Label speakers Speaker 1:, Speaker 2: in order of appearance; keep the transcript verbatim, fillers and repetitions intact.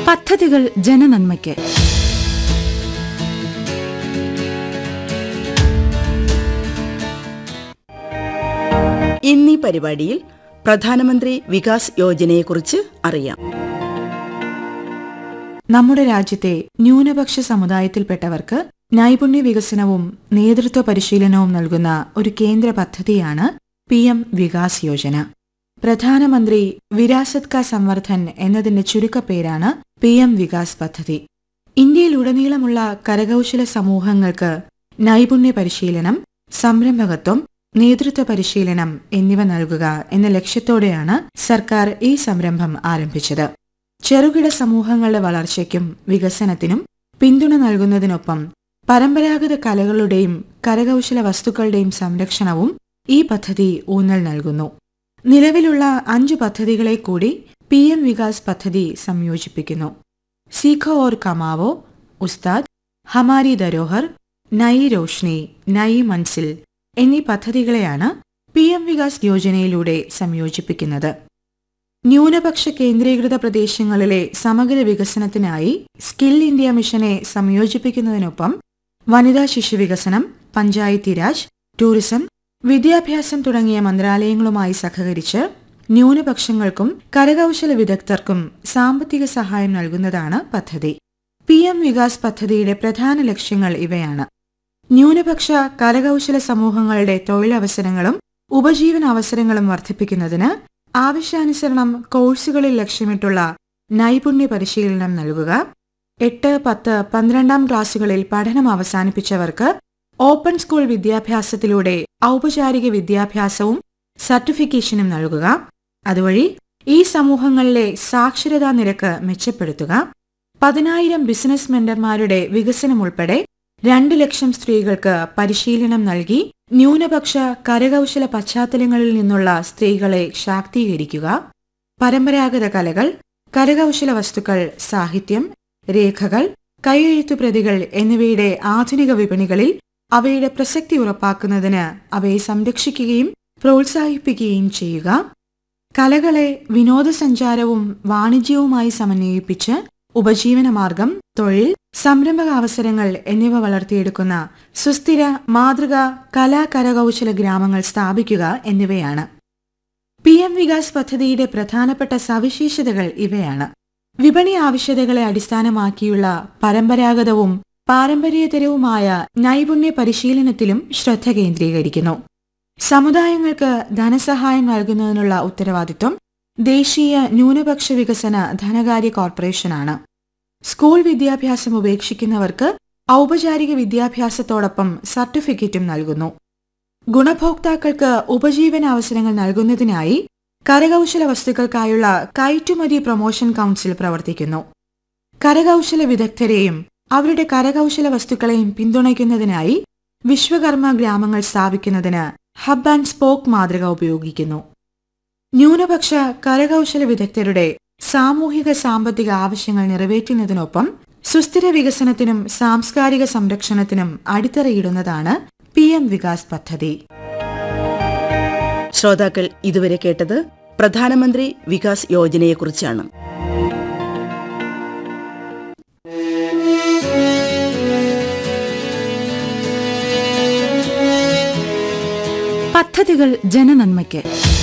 Speaker 1: പദ്ധതികൾ ജനനന്മയ്ക്ക്.
Speaker 2: ഇന്നീ പരിപാടിയിൽ പ്രധാനമന്ത്രി വികാസ് യോജനയെക്കുറിച്ച് അറിയാം.
Speaker 1: നമ്മുടെ രാജ്യത്തെ ന്യൂനപക്ഷ സമുദായത്തിൽപ്പെട്ടവർക്ക് നൈപുണ്യ വികസനവും നേതൃത്വ പരിശീലനവും നൽകുന്ന ഒരു കേന്ദ്ര പദ്ധതിയാണ് പി എം വികാസ് യോജന. പ്രധാനമന്ത്രി വിരാസത് കാ സംവർദ്ധൻ എന്നതിന്റെ ചുരുക്കപ്പേരാണ് പി എം വികാസ് പദ്ധതി. ഇന്ത്യയിലുടനീളമുള്ള കരകൗശല സമൂഹങ്ങൾക്ക് നൈപുണ്യ പരിശീലനം, സംരംഭകത്വം, നേതൃത്വ പരിശീലനം എന്നിവ നൽകുക എന്ന ലക്ഷ്യത്തോടെയാണ് സർക്കാർ ഈ സംരംഭം ആരംഭിച്ചത്. ചെറുകിട സമൂഹങ്ങളുടെ വളർച്ചയ്ക്കും വികസനത്തിനും പിന്തുണ നൽകുന്നതിനൊപ്പം പരമ്പരാഗത കലകളുടെയും കരകൗശല വസ്തുക്കളുടെയും സംരക്ഷണവും ഈ പദ്ധതി ഊന്നൽ നൽകുന്നു. നിലവിലുള്ള അഞ്ചു പദ്ധതികളെ കൂടി പി എം വികാസ് പദ്ധതി സംയോജിപ്പിക്കുന്നു. സീഖോ ഓർ കമാവോ, ഉസ്താദ്, ഹമാരി ധരോഹർ, നയി രോഷ്നി, നയി മൻസിൽ എന്നീ പദ്ധതികളെയാണ് പി എം വികാസ് യോജനയിലൂടെ സംയോജിപ്പിക്കുന്നത്. ന്യൂനപക്ഷ കേന്ദ്രീകൃത പ്രദേശങ്ങളിലെ സമഗ്ര വികസനത്തിനായി സ്കിൽ ഇന്ത്യ മിഷനെ സംയോജിപ്പിക്കുന്നതിനൊപ്പം വനിതാ ശിശുവികസനം, പഞ്ചായത്തി രാജ്, ടൂറിസം, വിദ്യാഭ്യാസം തുടങ്ങിയ മന്ത്രാലയങ്ങളുമായി സഹകരിച്ച് ന്യൂനപക്ഷങ്ങൾക്കും കരകൗശല വിദഗ്ധർക്കും സാമ്പത്തിക സഹായം നൽകുന്നതാണ് പദ്ധതി. പി എം വികാസ് പദ്ധതിയുടെ പ്രധാന ലക്ഷ്യങ്ങൾ ഇവയാണ്. ന്യൂനപക്ഷ കരകൗശല സമൂഹങ്ങളുടെ തൊഴിലവസരങ്ങളും ഉപജീവനാവസരങ്ങളും വർദ്ധിപ്പിക്കുന്നതിന് ആവശ്യാനുസരണം കോഴ്സുകളിൽ ലക്ഷ്യമിട്ടുള്ള നൈപുണ്യ പരിശീലനം നൽകുക, എട്ട്, പത്ത്, പന്ത്രണ്ടാം ക്ലാസുകളിൽ പഠനം അവസാനിപ്പിച്ചവർക്ക് ഓപ്പൺ സ്കൂൾ വിദ്യാഭ്യാസത്തിലൂടെ ഔപചാരിക വിദ്യാഭ്യാസവും സർട്ടിഫിക്കേഷനും നൽകുക, അതുവഴി ഈ സമൂഹങ്ങളിലെ സാക്ഷരതാ നിരക്ക് മെച്ചപ്പെടുത്തുക, പതിനായിരം ബിസിനസ് മെന്റർമാരുടെ വികസനം ഉൾപ്പെടെ രണ്ടു ലക്ഷം സ്ത്രീകൾക്ക് പരിശീലനം നൽകി ന്യൂനപക്ഷ കരകൗശല പശ്ചാത്തലങ്ങളിൽ നിന്നുള്ള സ്ത്രീകളെ ശാക്തീകരിക്കുക, പരമ്പരാഗത കലകൾ, കരകൗശല വസ്തുക്കൾ, സാഹിത്യം, രേഖകൾ, കൈയെഴുത്തുപ്രതികൾ എന്നിവയുടെ ആധുനിക വിപണികളിൽ അവയുടെ പ്രസക്തി ഉറപ്പാക്കുന്നതിന് അവയെ സംരക്ഷിക്കുകയും പ്രോത്സാഹിപ്പിക്കുകയും ചെയ്യുക, കലകളെ വിനോദസഞ്ചാരവും വാണിജ്യവുമായി സമന്വയിപ്പിച്ച് ഉപജീവനമാർഗം, തൊഴിൽ, സംരംഭകാവസരങ്ങൾ എന്നിവ വളർത്തിയെടുക്കുന്ന സുസ്ഥിര മാതൃക കലാ കരകൗശല ഗ്രാമങ്ങൾ സ്ഥാപിക്കുക എന്നിവയാണ്. പി എം വികാസ് പദ്ധതിയുടെ പ്രധാനപ്പെട്ട സവിശേഷതകൾ ഇവയാണ്. വിപണി ആവശ്യകതകളെ അടിസ്ഥാനമാക്കിയുള്ള പരമ്പരാഗതവും പാരമ്പര്യേതരവുമായ നൈപുണ്യ പരിശീലനത്തിലും ശ്രദ്ധ കേന്ദ്രീകരിക്കുന്നു. സമുദായങ്ങൾക്ക് ധനസഹായം നൽകുന്നതിനുള്ള ഉത്തരവാദിത്വം ദേശീയ ന്യൂനപക്ഷ വികസന ധനകാര്യ കോർപ്പറേഷനാണ്. സ്കൂൾ വിദ്യാഭ്യാസം ഉപേക്ഷിക്കുന്നവർക്ക് ഔപചാരിക വിദ്യാഭ്യാസത്തോടൊപ്പം സർട്ടിഫിക്കറ്റും നൽകുന്നു. ഗുണഭോക്താക്കൾക്ക് ഉപജീവനാവസരങ്ങൾ നൽകുന്നതിനായി കരകൗശല വസ്തുക്കൾക്കായുള്ള കയറ്റുമതി പ്രൊമോഷൻ കൗൺസിൽ പ്രവർത്തിക്കുന്നു. കരകൗശല വിദഗ്ധരെയും അവരുടെ കരകൗശല വസ്തുക്കളെയും പിന്തുണയ്ക്കുന്നതിനായി വിശ്വകർമ്മ ഗ്രാമങ്ങൾ സ്ഥാപിക്കുന്നതിന് ഹബ് ആൻഡ് സ്പോക്ക് മാതൃക ഉപയോഗിക്കുന്നു. ന്യൂനപക്ഷ കരകൗശല വിദഗ്ധരുടെ സാമൂഹിക സാമ്പത്തിക ആവശ്യങ്ങൾ നിറവേറ്റുന്നതിനൊപ്പം സുസ്ഥിര വികസനത്തിനും സാംസ്കാരിക സംരക്ഷണത്തിനും അടിത്തറയിടുന്നതാണ് പി എം വികാസ് പദ്ധതി.
Speaker 2: ശ്രോതാക്കൾ ഇതുവരെ കേട്ടത് പ്രധാനമന്ത്രി വികാസ് യോജനയെക്കുറിച്ചാണ്.
Speaker 1: പദ്ധതികൾ ജനനന്മയ്ക്ക്.